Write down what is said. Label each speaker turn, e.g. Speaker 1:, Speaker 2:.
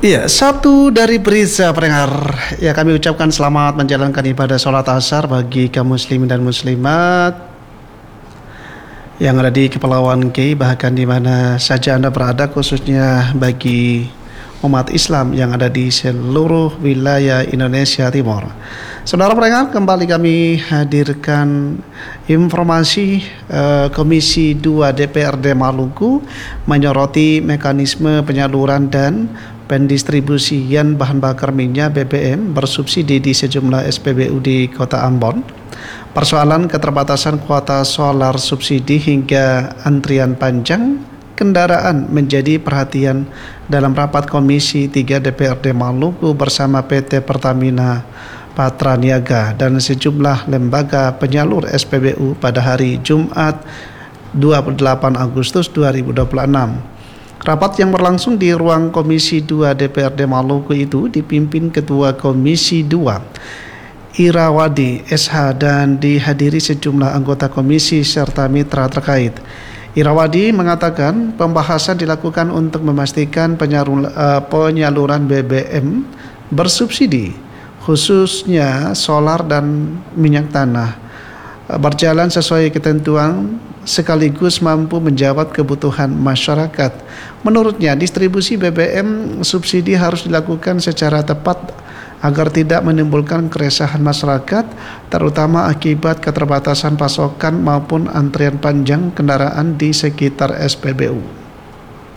Speaker 1: Iya, satu dari berita pendengar. Ya, kami ucapkan selamat menjalankan ibadah sholat asar bagi kaum muslimin dan muslimat yang ada di Kepulauan K, bahkan di mana saja Anda berada, khususnya bagi umat Islam yang ada di seluruh wilayah Indonesia Timur. Saudara pendengar, kembali kami hadirkan informasi Komisi 2 DPRD Maluku menyoroti mekanisme penyaluran dan pendistribusian bahan bakar minyak BBM bersubsidi di sejumlah SPBU di Kota Ambon. Persoalan keterbatasan kuota solar subsidi hingga antrian panjang kendaraan menjadi perhatian dalam rapat Komisi 3 DPRD Maluku bersama PT Pertamina Patraniaga dan sejumlah lembaga penyalur SPBU pada hari Jumat 28 Agustus 2026. Rapat yang berlangsung di ruang Komisi 2 DPRD Maluku itu dipimpin Ketua Komisi 2 Irawadi SH dan dihadiri sejumlah anggota komisi serta mitra terkait. Irawadi mengatakan pembahasan dilakukan untuk memastikan penyaluran BBM bersubsidi khususnya solar dan minyak tanah berjalan sesuai ketentuan sekaligus mampu menjawab kebutuhan masyarakat. Menurutnya, distribusi BBM subsidi harus dilakukan secara tepat agar tidak menimbulkan keresahan masyarakat, terutama akibat keterbatasan pasokan maupun antrian panjang kendaraan di sekitar SPBU.